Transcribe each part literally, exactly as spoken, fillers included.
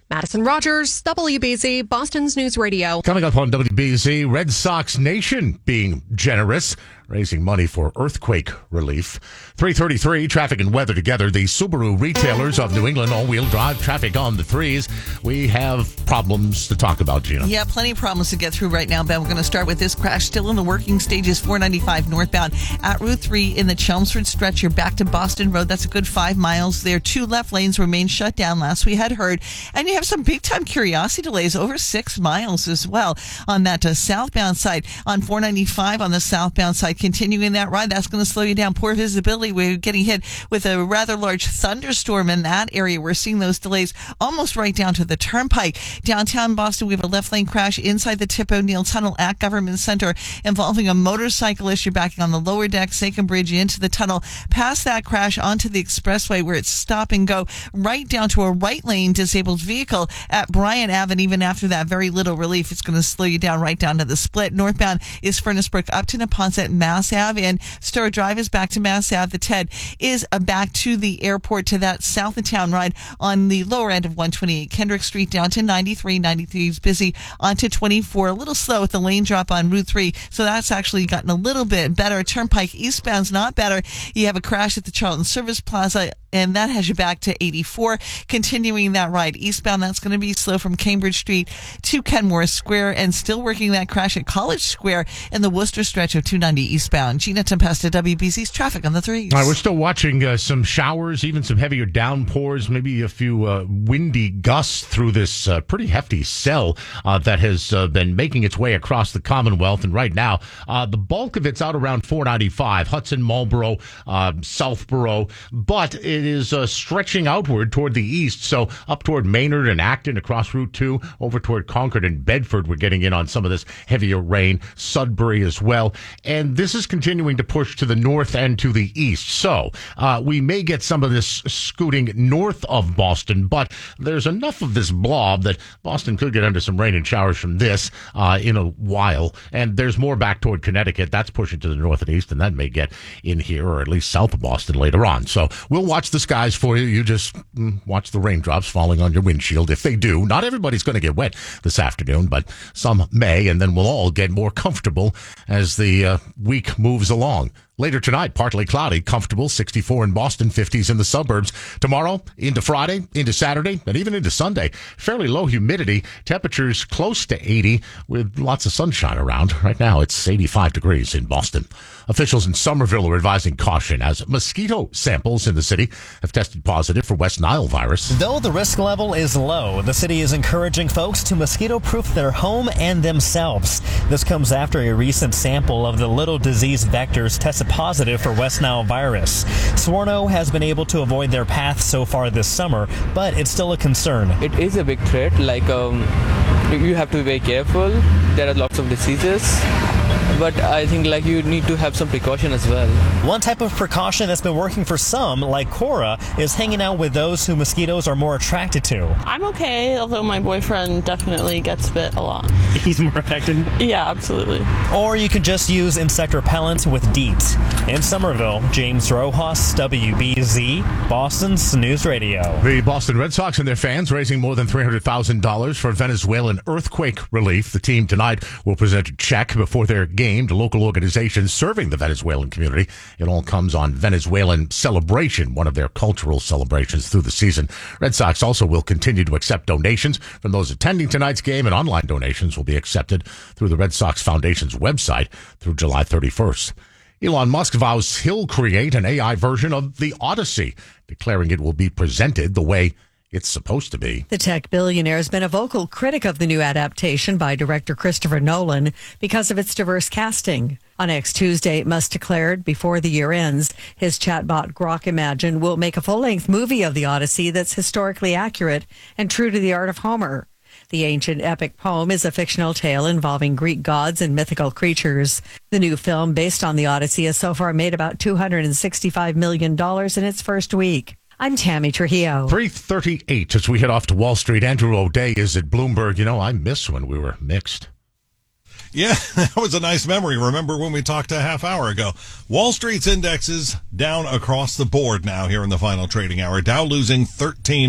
Madison Rogers, W B Z, Boston's News Radio. Coming up on W B Z, Red Sox Nation being generous, raising money for earthquake relief. three thirty-three, traffic and weather together. The Subaru retailers of New England, all-wheel drive traffic on the threes. We have problems to talk about, Gina. Yeah, plenty of problems to get through right now, Ben. We're going to start with this crash. Still in the working stages, four ninety-five northbound at Route three in the Chelmsford stretch. You're back to Boston Road. That's a good five miles there. Two left lanes remain shut down, last we had heard. And you have some big-time curiosity delays, over six miles as well on that uh, southbound side. On four ninety-five on the southbound side, continuing that ride, that's going to slow you down. Poor visibility. We're getting hit with a rather large thunderstorm in that area. We're seeing those delays almost right down to the turnpike. Downtown Boston, we have a left lane crash inside the Tip O'Neill Tunnel at Government Center involving a motorcyclist. You're backing on the lower deck, Sachem Bridge into the tunnel, past that crash onto the expressway where it's stop and go, right down to a right lane disabled vehicle at Bryant Avenue. Even after that, very little relief. It's going to slow you down right down to the split. Northbound is Furnace Brook, Upton, Neponset, Mass Ave, and Star Drive is back to Mass Ave. The Ted is uh, back to the airport to that south of town ride on the lower end of one twenty-eight Kendrick Street down to ninety-three. ninety-three is busy onto twenty-four. A little slow with the lane drop on Route three, so that's actually gotten a little bit better. Turnpike eastbound's not better. You have a crash at the Charlton Service Plaza, and that has you back to eighty-four. Continuing that ride eastbound, that's going to be slow from Cambridge Street to Kenmore Square, and still working that crash at College Square in the Worcester stretch of two ninety eastbound. Gina Tempesta, W B C's traffic on the threes. All right, we're still watching uh, some showers, even some heavier downpours, maybe a few uh, windy gusts through this uh, pretty hefty cell uh, that has uh, been making its way across the Commonwealth. And right now, uh, the bulk of it's out around four ninety-five, Hudson, Marlboro, uh, Southborough, but it is uh, stretching outward toward the east. So up toward Maynard and Acton, across Route two, over toward Concord and Bedford, we're getting in on some of this heavier rain. Sudbury as well. And this is continuing to push to the north and to the east. So uh, we may get some of this scooting north of Boston, but there's enough of this blob that Boston could get under some rain and showers from this uh, in a while. And there's more back toward Connecticut. That's pushing to the north and east, and that may get in here or at least south of Boston later on. So we'll watch the skies for you. You just mm, watch the raindrops falling on your windshield. If they do, not everybody's going to get wet this afternoon, but some may, and then we'll all get more comfortable as the uh, week moves along. Later tonight, partly cloudy, comfortable, sixty-four in Boston, fifties in the suburbs. Tomorrow, into Friday, into Saturday, and even into Sunday, fairly low humidity, temperatures close to eighty with lots of sunshine around. Right now, it's eighty-five degrees in Boston. Officials in Somerville are advising caution as mosquito samples in the city have tested positive for West Nile virus. Though the risk level is low, the city is encouraging folks to mosquito-proof their home and themselves. This comes after a recent sample of the little disease vectors tested positive for West Nile virus. Swarno has been able to avoid their path so far this summer, but it's still a concern. It is a big threat. Like, um, you have to be very careful. There are lots of diseases. But I think like you need to have some precaution as well. One type of precaution that's been working for some, like Cora, is hanging out with those who mosquitoes are more attracted to. I'm okay, although my boyfriend definitely gets bit a lot. He's more affected? Yeah, absolutely. Or you could just use insect repellent with DEET. In Somerville, James Rojas, W B Z, Boston's News Radio. The Boston Red Sox and their fans raising more than three hundred thousand dollars for Venezuelan earthquake relief. The team tonight will present a check before their game to local organizations serving the Venezuelan community. It all comes on Venezuelan Celebration, one of their cultural celebrations through the season. Red Sox also will continue to accept donations from those attending tonight's game, and online donations will be accepted through the Red Sox Foundation's website through July thirty-first. Elon Musk vows he'll create an A I version of the Odyssey, declaring it will be presented the way it's supposed to be. The tech billionaire has been a vocal critic of the new adaptation by director Christopher Nolan because of its diverse casting. On X Tuesday, Musk declared before the year ends, his chatbot Grok Imagine will make a full-length movie of the Odyssey that's historically accurate and true to the art of Homer. The ancient epic poem is a fictional tale involving Greek gods and mythical creatures. The new film, based on the Odyssey, has so far made about two hundred sixty-five million dollars in its first week. I'm Tammy Trujillo. three thirty-eight as we head off to Wall Street. Andrew O'Day is at Bloomberg. You know, I miss when we were mixed. Yeah, that was a nice memory. Remember when we talked a half hour ago? Wall Street's indexes down across the board now here in the final trading hour. Dow losing thirteen,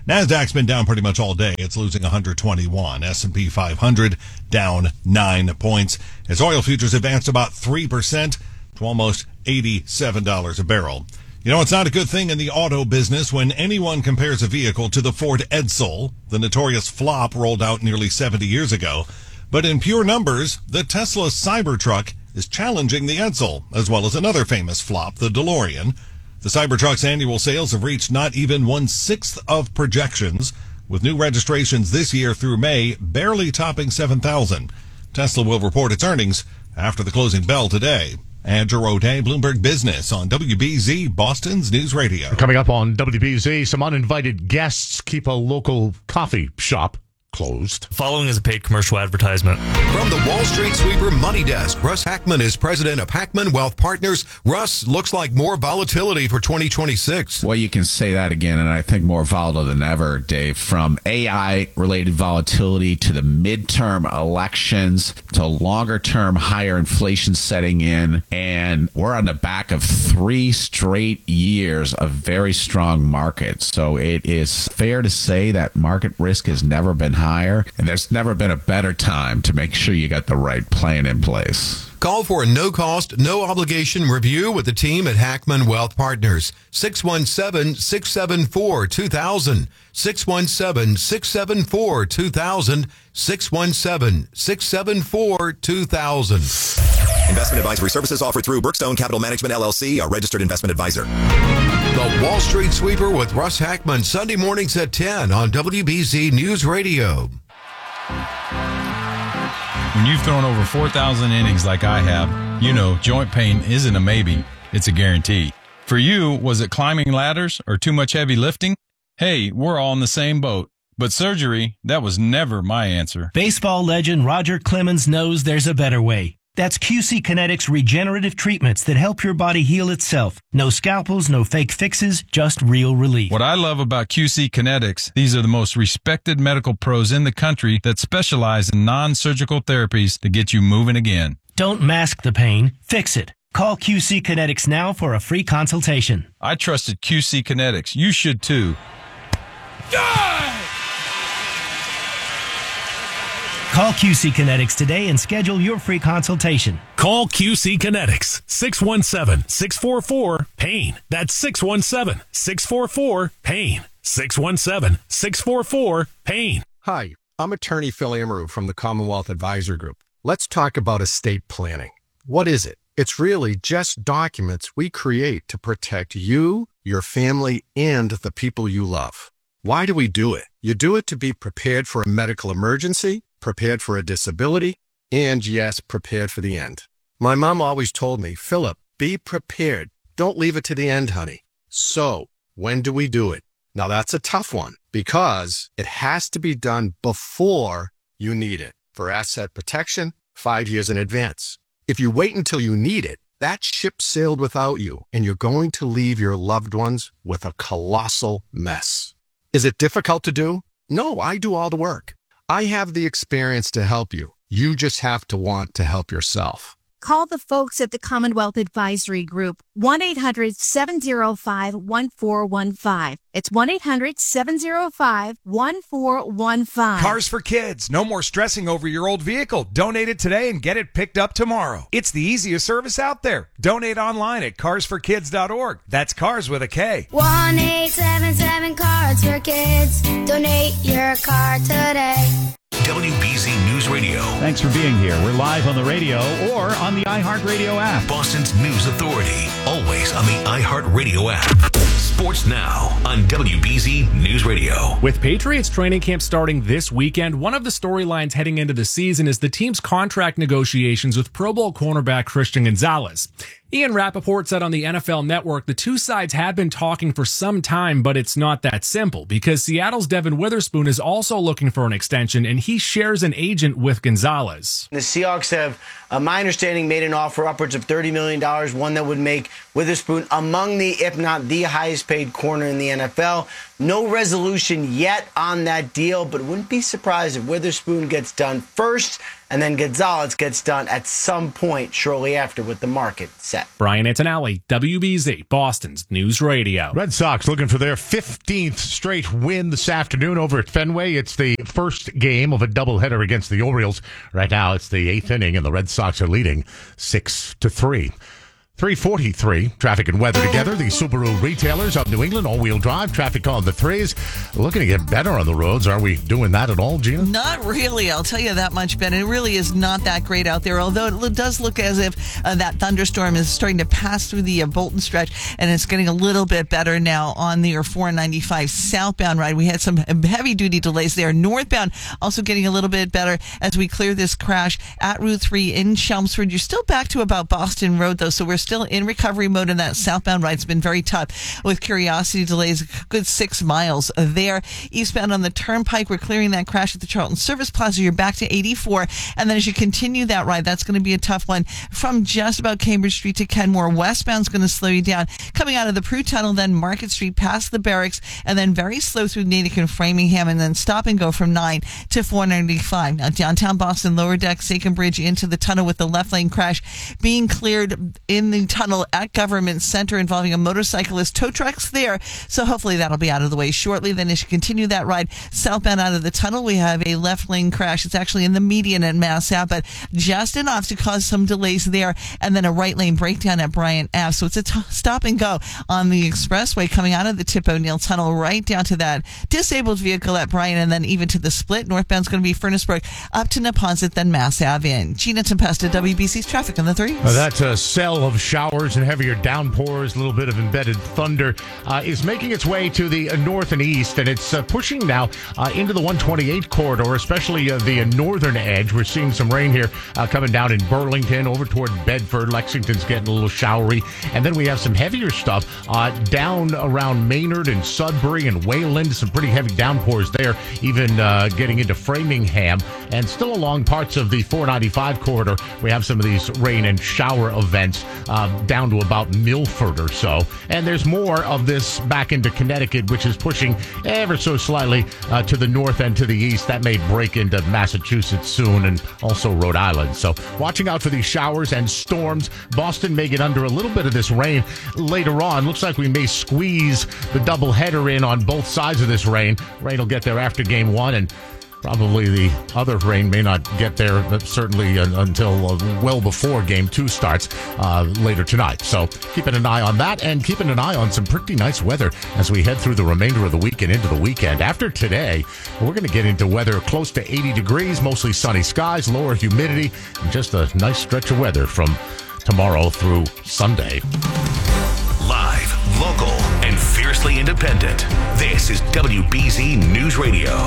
NASDAQ's been down pretty much all day. It's losing one hundred twenty-one. S and P five hundred down nine points. As oil futures advanced about three percent to almost eighty-seven dollars a barrel. You know, it's not a good thing in the auto business when anyone compares a vehicle to the Ford Edsel, the notorious flop rolled out nearly seventy years ago. But in pure numbers, the Tesla Cybertruck is challenging the Edsel, as well as another famous flop, the DeLorean. The Cybertruck's annual sales have reached not even one-sixth of projections, with new registrations this year through May barely topping seven thousand. Tesla will report its earnings after the closing bell today. Andrew O'Day, Bloomberg Business on W B Z, Boston's News Radio. Coming up on W B Z, some uninvited guests keep a local coffee shop closed. Following is a paid commercial advertisement. From the Wall Street Sweeper Money Desk, Russ Hackman is president of Hackman Wealth Partners. Russ, looks like more volatility for twenty twenty-six. Well, you can say that again, and I think more volatile than ever, Dave. From A I-related volatility to the midterm elections to longer-term higher inflation setting in, and we're on the back of three straight years of very strong markets. So it is fair to say that market risk has never been higher, and there's never been a better time to make sure you got the right plan in place. Call for a no-cost, no-obligation review with the team at Hackman Wealth Partners. six one seven, six seven four, two thousand. six one seven, six seven four, two thousand. six one seven, six seven four, two thousand. Investment advisory services offered through Brookstone Capital Management, L L C, a registered investment advisor. The Wall Street Sweeper with Russ Hackman, Sunday mornings at ten on W B Z News Radio. When you've thrown over four thousand innings like I have, you know joint pain isn't a maybe, it's a guarantee. For you, was it climbing ladders or too much heavy lifting? Hey, we're all in the same boat. But surgery, that was never my answer. Baseball legend Roger Clemens knows there's a better way. That's Q C Kinetics regenerative treatments that help your body heal itself. No scalpels, no fake fixes, just real relief. What I love about Q C Kinetics, these are the most respected medical pros in the country that specialize in non-surgical therapies to get you moving again. Don't mask the pain, fix it. Call Q C Kinetics now for a free consultation. I trusted Q C Kinetics. You should too. Call Q C Kinetics today and schedule your free consultation. Call Q C Kinetics, six one seven, six four four, PAIN. That's six one seven, six four four, PAIN. six one seven, six four four, PAIN. Hi, I'm attorney Phil Amaru from the Commonwealth Advisor Group. Let's talk about estate planning. What is it? It's really just documents we create to protect you, your family, and the people you love. Why do we do it? You do it to be prepared for a medical emergency, prepared for a disability, and yes, prepared for the end. My mom always told me, Philip, be prepared. Don't leave it to the end, honey. So, when do we do it? Now that's a tough one because it has to be done before you need it. For asset protection, five years in advance. If you wait until you need it, that ship sailed without you, and you're going to leave your loved ones with a colossal mess. Is it difficult to do? No, I do all the work. I have the experience to help you. You just have to want to help yourself. Call the folks at the Commonwealth Advisory Group, one eight hundred, seven oh five, one four one five. It's one eight hundred, seven oh five, one four one five. Cars for Kids. No more stressing over your old vehicle. Donate it today and get it picked up tomorrow. It's the easiest service out there. Donate online at cars for kids dot org. That's cars with a K. one eight seven seven Cards for Kids. Donate your car today. W B Z News Radio. Thanks for being here. We're live on the radio or on the iHeartRadio app. Boston's News Authority. Always on the iHeartRadio app. Sports Now on W B Z News Radio. With Patriots training camp starting this weekend, one of the storylines heading into the season is the team's contract negotiations with Pro Bowl cornerback Christian Gonzalez. Ian Rappaport said on the N F L Network the two sides had been talking for some time, but it's not that simple because Seattle's Devin Witherspoon is also looking for an extension, and he shares an agent with Gonzalez. The Seahawks have, uh, my understanding, made an offer upwards of thirty million dollars, one that would make Witherspoon among the, if not the highest paid corner in the N F L. No resolution yet on that deal, but wouldn't be surprised if Witherspoon gets done first and then Gonzalez gets done at some point shortly after with the market set. Brian Antonelli, W B Z, Boston's News Radio. Red Sox looking for their fifteenth straight win this afternoon over at Fenway. It's the first game of a doubleheader against the Orioles. Right now, it's the eighth inning, and the Red Sox are leading six to three. three forty-three, traffic and weather together. The Subaru retailers of New England, all-wheel drive, traffic on the threes. Looking to get better on the roads. Are we doing that at all, Gina? Not really. I'll tell you that much, Ben. It really is not that great out there, although it does look as if uh, that thunderstorm is starting to pass through the uh, Bolton stretch, and it's getting a little bit better now on the four ninety-five southbound ride. We had some heavy-duty delays there. Northbound also getting a little bit better as we clear this crash at Route three in Chelmsford. You're still back to about Boston Road, though, so we're still in recovery mode, and that southbound ride's been very tough with Curiosity delays, a good six miles there. Eastbound on the Turnpike, we're clearing that crash at the Charlton Service Plaza. You're back to eighty-four, and then as you continue that ride, that's going to be a tough one from just about Cambridge Street to Kenmore. Westbound's going to slow you down. Coming out of the Prue Tunnel, then Market Street past the barracks, and then very slow through Natick and Framingham, and then stop and go from nine to four ninety-five. Now, downtown Boston, lower deck, Sachem Bridge into the tunnel with the left lane crash being cleared in the tunnel at Government Center involving a motorcyclist. Tow trucks there, so hopefully that'll be out of the way shortly. Then as you continue that ride southbound out of the tunnel, we have a left lane crash. It's actually in the median at Mass Ave, but just enough to cause some delays there, and then a right lane breakdown at Bryant Ave. So it's a t- stop and go on the expressway coming out of the Tip O'Neill Tunnel right down to that disabled vehicle at Bryant, and then even to the split. Northbound's going to be Furnace Brook up to Neponset, then Mass Ave in. Gina Tempesta, W B C's traffic on the threes. Uh, that uh, cell of showers and heavier downpours, a little bit of embedded thunder, uh, is making its way to the uh, north and east, and it's uh, pushing now uh, into the one twenty-eight corridor, especially uh, the uh, northern edge. We're seeing some rain here uh, coming down in Burlington, over toward Bedford. Lexington's getting a little showery, and then we have some heavier stuff uh, down around Maynard and Sudbury and Wayland. Some pretty heavy downpours there, even uh, getting into Framingham, and still along parts of the four ninety-five corridor. We have some of these rain and shower events uh, down to about Milford or so. And there's more of this back into Connecticut, which is pushing ever so slightly uh, to the north and to the east. That may break into Massachusetts soon, and also Rhode Island. So watching out for these showers and storms. Boston may get under a little bit of this rain later on. Looks like we may squeeze the doubleheader in on both sides of this rain. Rain will get there after game one, and probably the other rain may not get there, but certainly uh, until uh, well before game two starts uh, later tonight. So keeping an eye on that, and keeping an eye on some pretty nice weather as we head through the remainder of the week and into the weekend. After today, we're going to get into weather close to eighty degrees, mostly sunny skies, lower humidity, and just a nice stretch of weather from tomorrow through Sunday. Live, local, and fiercely independent. This is W B Z News Radio.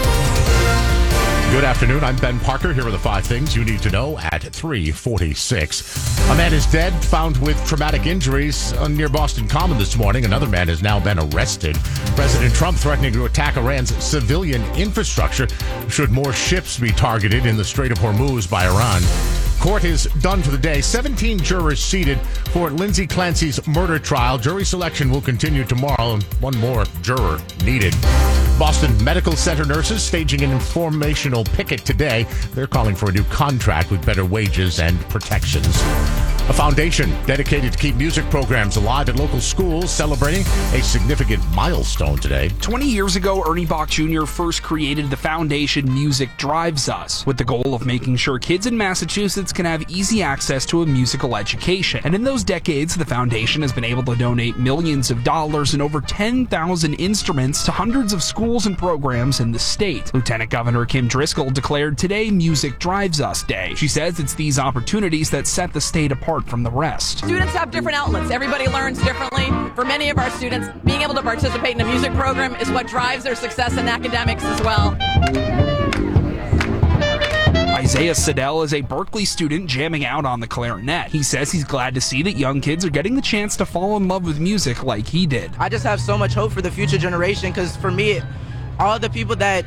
Good afternoon. I'm Ben Parker. Here are the five things you need to know at three forty-six. A man is dead, found with traumatic injuries near Boston Common this morning. Another man has now been arrested. President Trump threatening to attack Iran's civilian infrastructure should more ships be targeted in the Strait of Hormuz by Iran. Court is done for the day. seventeen jurors seated for Lindsay Clancy's murder trial. Jury selection will continue tomorrow, and one more juror needed. Boston Medical Center nurses staging an informational picket today. They're calling for a new contract with better wages and protections. A foundation dedicated to keep music programs alive at local schools, celebrating a significant milestone today. twenty years ago, Ernie Bach Junior first created the foundation Music Drives Us, with the goal of making sure kids in Massachusetts can have easy access to a musical education. And in those decades, the foundation has been able to donate millions of dollars and over ten thousand instruments to hundreds of schools and programs in the state. Lieutenant Governor Kim Driscoll declared today Music Drives Us Day. She says it's these opportunities that set the state apart from the rest. Students have different outlets. Everybody learns differently. For many of our students, being able to participate in a music program is what drives their success in academics as well. Isaiah Siddell is a Berkeley student jamming out on the clarinet. He says he's glad to see that young kids are getting the chance to fall in love with music like he did. I just have so much hope for the future generation, because for me, all the people that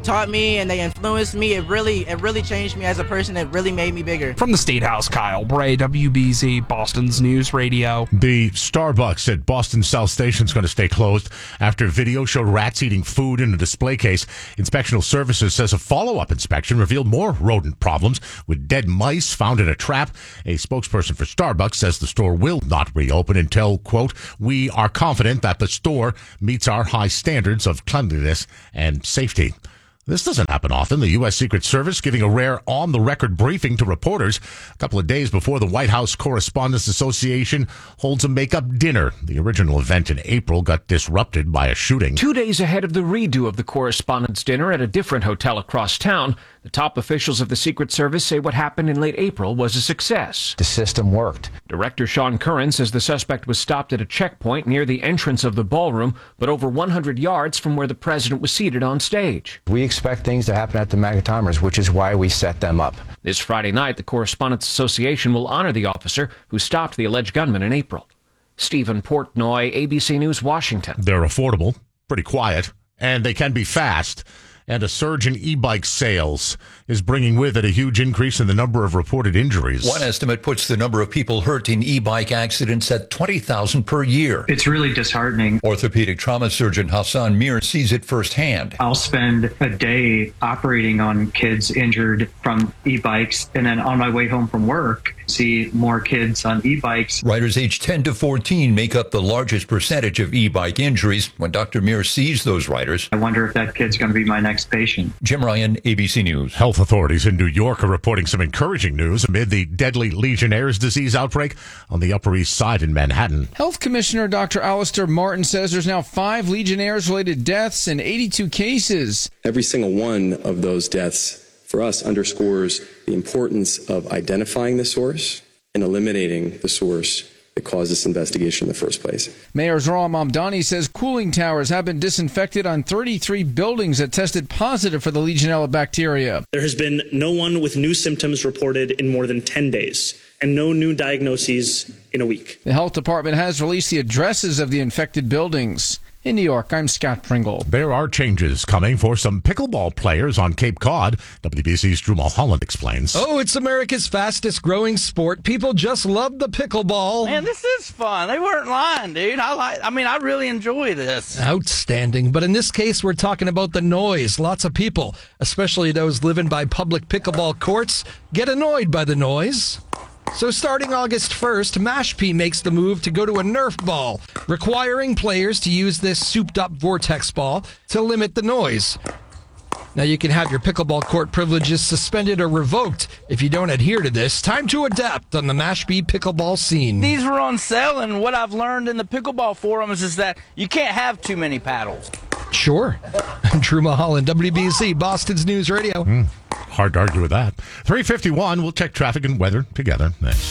taught me and they influenced me. It really, it really changed me as a person. It really made me bigger. From the State House, Kyle Bray, W B Z, Boston's News Radio. The Starbucks at Boston South Station is going to stay closed after video showed rats eating food in a display case. Inspectional Services says a follow-up inspection revealed more rodent problems with dead mice found in a trap. A spokesperson for Starbucks says the store will not reopen until, quote, we are confident that the store meets our high standards of cleanliness and safety. This doesn't happen often. The U S. Secret Service giving a rare on-the-record briefing to reporters a couple of days before the White House Correspondents Association holds a make-up dinner. The original event in April got disrupted by a shooting. Two days ahead of the redo of the Correspondents' Dinner at a different hotel across town, the top officials of the Secret Service say what happened in late April was a success. The system worked. Director Sean Curran says the suspect was stopped at a checkpoint near the entrance of the ballroom, but over one hundred yards from where the president was seated on stage. We expect things to happen at the mega timers, which is why we set them up. This Friday night, the Correspondents Association will honor the officer who stopped the alleged gunman in April. Stephen Portnoy, A B C News, Washington. They're affordable, pretty quiet, and they can be fast. And a surge in e-bike sales is bringing with it a huge increase in the number of reported injuries. One estimate puts the number of people hurt in e-bike accidents at twenty thousand per year. It's really disheartening. Orthopedic trauma surgeon Hassan Mir sees it firsthand. I'll spend a day operating on kids injured from e-bikes, and then on my way home from work, see more kids on e-bikes. Riders aged ten to fourteen make up the largest percentage of e-bike injuries. When Doctor Mir sees those riders, I wonder if that kid's going to be my next patient. Jim Ryan, A B C News. Health authorities in New York are reporting some encouraging news amid the deadly Legionnaire's disease outbreak on the Upper East Side in Manhattan. Health Commissioner Doctor Alistair Martin says there's now five Legionnaire's-related deaths and eighty-two cases. Every single one of those deaths for us underscores the importance of identifying the source and eliminating the source that caused this investigation in the first place. Mayor Zohran Mamdani says cooling towers have been disinfected on thirty-three buildings that tested positive for the Legionella bacteria. There has been no one with new symptoms reported in more than ten days, and no new diagnoses in a week. The health department has released the addresses of the infected buildings. In New York, I'm Scott Pringle. There are changes coming for some pickleball players on Cape Cod. W B C's Drew Mulholland explains. Oh, it's America's fastest growing sport. People just love the pickleball. Man, this is fun. They weren't lying, dude. I like. I mean, I really enjoy this. Outstanding. But in this case, we're talking about the noise. Lots of people, especially those living by public pickleball courts, get annoyed by the noise. So starting August first, Mashpee makes the move to go to a Nerf ball, requiring players to use this souped-up vortex ball to limit the noise. Now you can have your pickleball court privileges suspended or revoked if you don't adhere to this. Time to adapt on the Mashpee pickleball scene. These were on sale, and what I've learned in the pickleball forums is that you can't have too many paddles. Sure. Drew Mulholland, W B C, Boston's News Radio. Mm, hard to argue with that. three fifty-one, we'll check traffic and weather together next.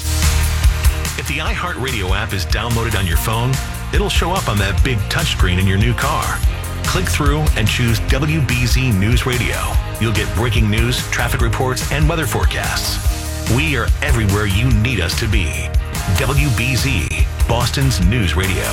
If the iHeartRadio app is downloaded on your phone, it'll show up on that big touchscreen in your new car. Click through and choose W B Z News Radio. You'll get breaking news, traffic reports, and weather forecasts. We are everywhere you need us to be. W B Z, Boston's News Radio.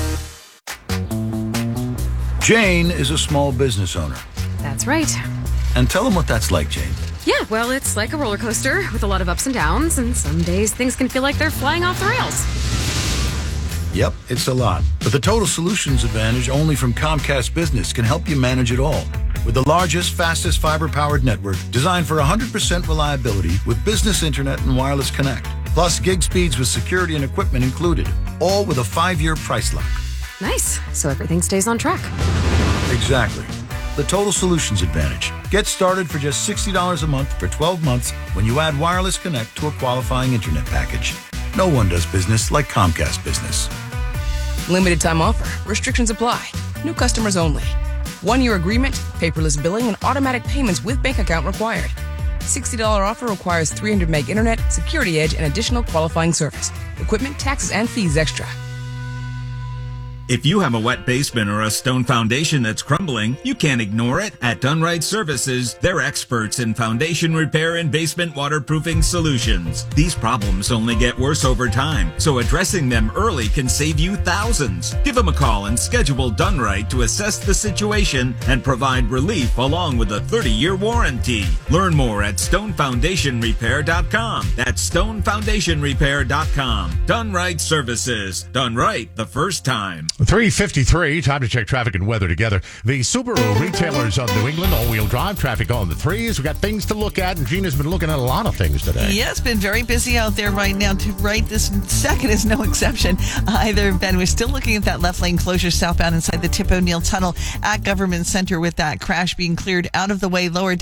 Jane is a small business owner. That's right. And tell them what that's like, Jane. Yeah, well, it's like a roller coaster with a lot of ups and downs, and some days things can feel like they're flying off the rails. Yep, it's a lot. But the Total Solutions Advantage only from Comcast Business can help you manage it all. With the largest, fastest fiber-powered network designed for one hundred percent reliability with business internet and wireless connect. Plus gig speeds with security and equipment included. All with a five-year price lock. Nice. So everything stays on track. Exactly. The Total Solutions Advantage. Get started for just sixty dollars a month for twelve months when you add Wireless Connect to a qualifying internet package. No one does business like Comcast Business. Limited time offer. Restrictions apply. New customers only. One-year agreement, paperless billing, and automatic payments with bank account required. sixty dollars offer requires three hundred meg internet, security edge, and additional qualifying service. Equipment, taxes, and fees extra. If you have a wet basement or a stone foundation that's crumbling, you can't ignore it. At Dunright Services, they're experts in foundation repair and basement waterproofing solutions. These problems only get worse over time, so addressing them early can save you thousands. Give them a call and schedule Dunright to assess the situation and provide relief along with a thirty-year warranty. Learn more at stone foundation repair dot com. That's stone foundation repair dot com. Dunright Services. Done right the first time. three fifty-three, time to check traffic and weather together. The Subaru retailers of New England, all-wheel drive traffic on the threes. We've got things to look at, and Gina's been looking at a lot of things today. Yeah, it's been very busy out there right now. To right this second is no exception either, Ben. We're still looking at that left lane closure southbound inside the Tip O'Neill Tunnel at Government Center with that crash being cleared out of the way lower down.